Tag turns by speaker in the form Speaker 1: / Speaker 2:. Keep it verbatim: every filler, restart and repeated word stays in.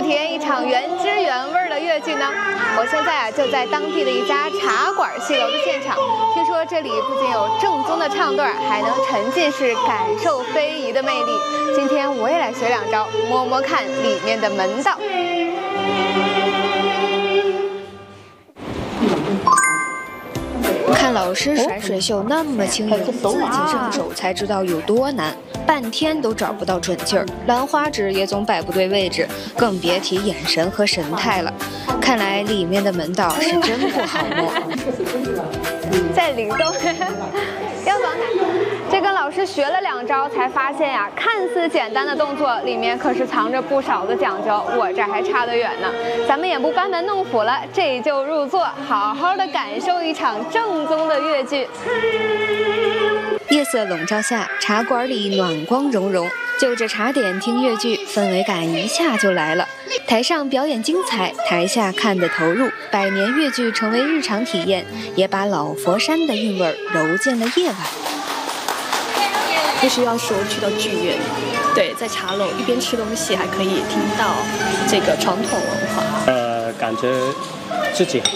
Speaker 1: 不体验一场原汁原味的粤剧呢？我现在啊就在当地的一家茶馆戏楼的现场，听说这里不仅有正宗的唱段，还能沉浸式感受非遗的魅力。今天我也来学两招，摸摸看里面的门道。看老师甩水袖那么轻盈，自己上手才知道有多难，半天都找不到准劲儿，兰花指也总摆不对位置，更别提眼神和神态了。看来里面的门道是真不好摸。在灵动，要走。这跟老师学了两招，才发现呀，看似简单的动作里面可是藏着不少的讲究，我这还差得远呢。咱们也不班门弄斧了，这就入座，好好的感受一场正宗的粤剧。夜色笼罩下，茶馆里暖光融融，就着茶点听粤剧，氛围感一下就来了。台上表演精彩，台下看得投入，百年粤剧成为日常体验，也把老佛山的韵味揉进了夜晚。
Speaker 2: 不需要说去到剧院，对，在茶楼一边吃东西，还可以听到这个传统文化。
Speaker 3: 呃，感觉自己